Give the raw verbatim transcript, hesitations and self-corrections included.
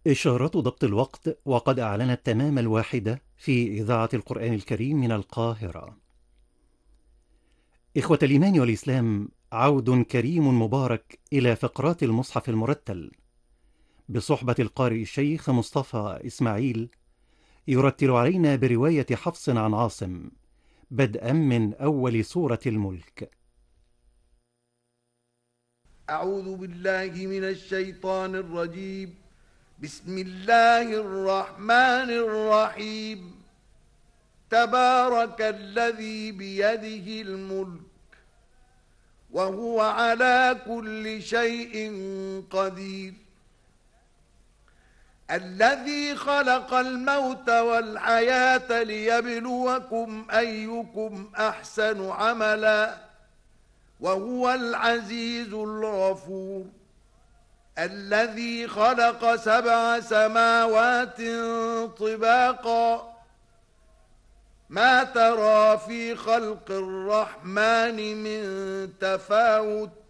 إشارات ضبط الوقت، وقد أعلنت تمام الواحدة في إذاعة القرآن الكريم من القاهرة. إخوة الإيمان والإسلام، عود كريم مبارك إلى فقرات المصحف المرتل بصحبة القارئ الشيخ مصطفى إسماعيل، يرتل علينا برواية حفص عن عاصم بدءا من أول سورة الملك. أعوذ بالله من الشيطان الرجيم. بسم الله الرحمن الرحيم. تبارك الذي بيده الملك وهو على كل شيء قدير. الذي خلق الموت والحياة ليبلوكم أيكم أحسن عملا وهو العزيز الغفور. الذي خلق سبع سماوات طباقا ما ترى في خلق الرحمن من تفاوت